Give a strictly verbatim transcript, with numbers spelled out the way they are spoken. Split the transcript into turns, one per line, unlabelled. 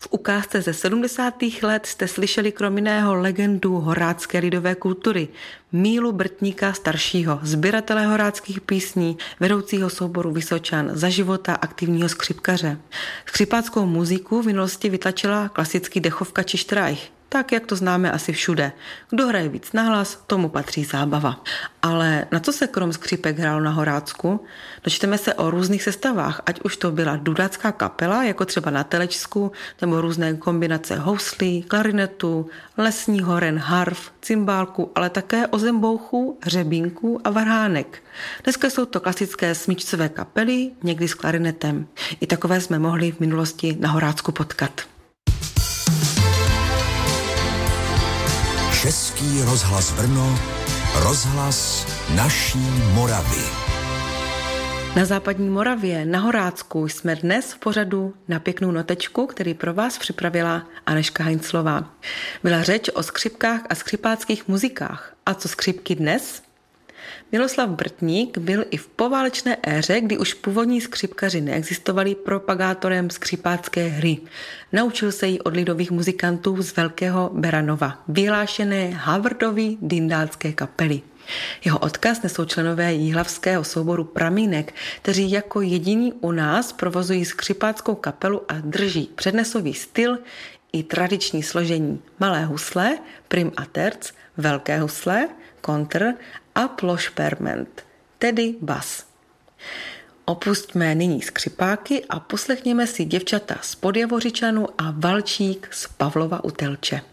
V ukázce ze sedmdesátých let jste slyšeli krom jiného legendu horácké lidové kultury Mílu Brtníka staršího, sběratele horáckých písní, vedoucího souboru Vysočan, za života aktivního skřipkaře. Skřipáckou muziku v minulosti vytlačila klasický dechovka či štrájch, tak jak to známe asi všude. Kdo hraje víc nahlas, tomu patří zábava. Ale na co se krom skřipek hrálo na Horácku? Dočteme se o různých sestavách, ať už to byla dudácká kapela, jako třeba na Telečsku, nebo různé kombinace houslí, klarinetu, lesní horen, harf, cymbálku, ale také ozembouchů, hřebínků a varhánek. Dneska jsou to klasické smyčcové kapely, někdy s klarinetem. I takové jsme mohli v minulosti na Horácku potkat.
Český rozhlas Brno, rozhlas naší Moravy.
Na západní Moravě, na Horácku, jsme dnes v pořadu Na pěknou notečku, který pro vás připravila Anežka Heinzlová. Byla řeč o skřipkách a skřipáckých muzikách. A co skřipky dnes? Miloslav Brtník byl i v poválečné éře, kdy už původní skřipkaři neexistovali, propagátorem skřipácké hry. Naučil se ji od lidových muzikantů z Velkého Beranova, vyhlášené Havardovy dyndácké kapely. Jeho odkaz nesou členové jihlavského souboru Pramínek, kteří jako jediní u nás provozují skřipáckou kapelu a drží přednesový styl i tradiční složení malé husle, prim a terc, velké husle, kontr a plošperment, tedy bas. Opustíme nyní skřipáky a poslechněme si děvčata z Podjavořičanu a valčík z Pavlova u Telče.